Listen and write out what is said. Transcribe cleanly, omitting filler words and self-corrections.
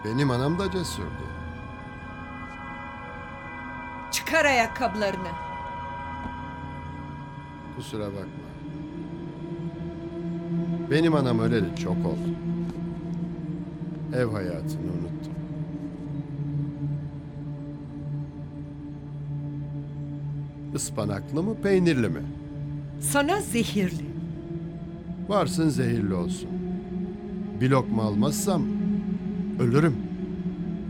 Benim anam da cesurdu. Çıkar ayakkabılarını. Kusura bakma. Benim anam öleli çok oldu. Ev hayatını unuttum. Ispanaklı mı, peynirli mi? Sana zehirli. Varsın zehirli olsun. Bir lokma almazsam ölürüm.